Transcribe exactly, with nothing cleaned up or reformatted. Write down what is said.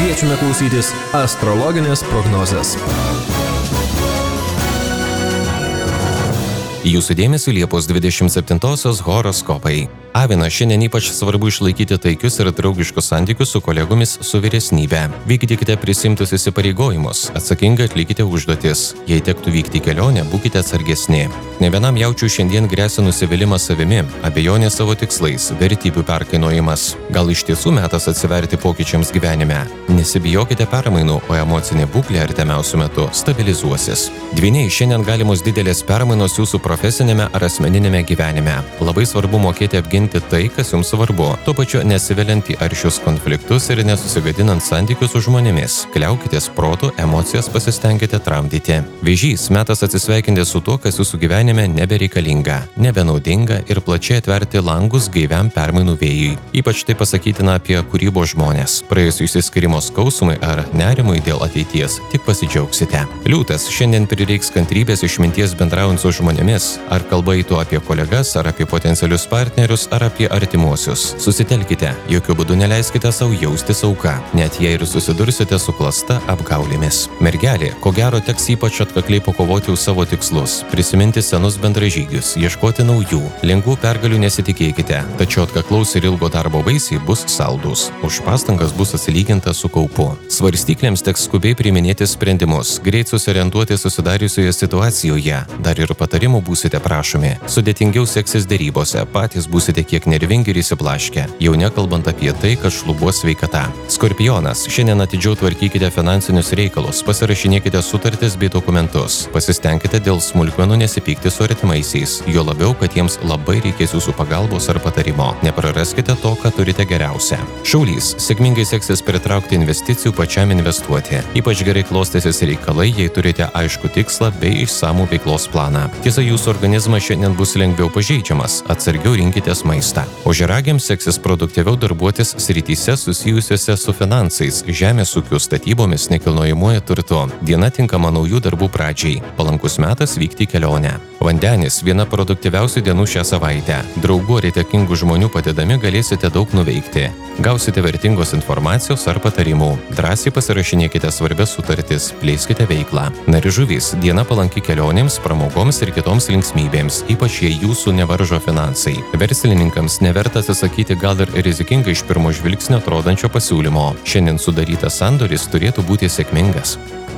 Kviečiame klausytis astrologinės prognozės. Jūsų dėmesio Liepos dvidešimt septintosios horoskopai. Avina, šiandien ypač svarbu išlaikyti taikius ir draugiškus santykius su kolegomis su vyresnybe. Vykdykite prisimtus įsipareigojimus, atsakingai atlikite užduotis. Jei tektų vykti į kelionę, būkite atsargesni. Ne vienam jaučiu šiandien gresia nusivylimas savimi, abejonė savo tikslais, vertybių perkainojimas. Gal iš tiesų metas atsiverti pokyčiams gyvenime. Nesibijokite permainų, o emocinė būklė artimiausiu metu stabilizuosis. Dvyniai, šiandien galimos didelės permainos jūsų profesinėme ar asmeninėme gyvenime. Labai svarbu mokėti apginti tai, kas jums svarbu, tuo pačiu nesiveliant į aršius konfliktus ir nesusigadinant santykius su žmonėmis. Kliaukitės protu, emocijas pasistengkite tramdyti. Vėžys, metas atsisveikinti su tuo, kas jūsų gyvenime nebereikalinga, nebenaudinga ir plačiai atverti langus gaiviam permainų vėjui. Ypač tai pasakytina apie kūrybos žmonės. Praėjus išsiskyrimo skausmui ar nerimui dėl ateities, tik pasidžiaugsite. Liūtas, šiandien prireiks kantrybės išminties bendraujant su žmonėmis. Ar kalba eitų apie kolegas, ar apie potencialius partnerius, ar apie artimuosius. Susitelkite, jokių būdų neleiskite savo jaustis auka, net jei ir susidursite su klasta apgaulėmis. Mergelė, ko gero teks ypač atkakliai pakovoti už savo tikslus, prisiminti senus bendražygius, ieškoti naujų. Lengvų pergalių nesitikėkite, tačiau atkaklaus ir ilgo darbo vaisiai bus saldūs. Už pastangas bus atsilyginta su kaupu. Svarstyklėms teks skubiai priiminėti sprendimus, greit susiorientuoti susidariusioje situacijoje. Dar ir patarimų būsite prašomi. Sudėtingiau seksis derybose, patys būsite kiek nervingi ir įsiblaškę, jau nekalbant apie tai, kad šlubuos sveikata. Skorpionas, šiandien atidžiau tvarkykite finansinius reikalus, pasirašinėkite sutartis bei dokumentus. Pasistengkite dėl smulkmenų nesipykti su artimaisiais, jo labiau, kad jiems labai reikės jūsų pagalbos ar patarimo. Nepraraskite to, ką turite geriausia. Šaulys, sėkmingai seksis pritraukti investicijų pačiam investuoti. Ypač gerai klostysis reikalai, jei turite aišku tikslą bei išsamų veiklos planą. Tiesa, jūsų organizmas šiandien bus lengviau pažeidžiamas, atsargiau rinkitės maistą. Ožiaragiams seksis produktyviau darbuotis srityse susijusiuose su finansais, žemės ūkiu, statybomis, nekilnojamuoju turtu. Diena tinkama naujų darbų pradžiai. Palankus metas vykti į kelionę. Vandenis, viena produktyviausių dienų šią savaitę. Draugų ar įtakingų žmonių padedami galėsite daug nuveikti. Gausite vertingos informacijos ar patarimų. Drąsiai pasirašinėkite svarbias sutartis, plėskite veiklą. Narižuvys, diena palanki kelionėms, pramogoms ir kitoms linksmybėms, ypač jei jūsų nevaržo finansai. Verslininkams neverta atsisakyti gal ir rizikingai iš pirmo žvilgsnio atrodančio pasiūlymo. Šiandien sudarytas sandoris turėtų būti sėkmingas.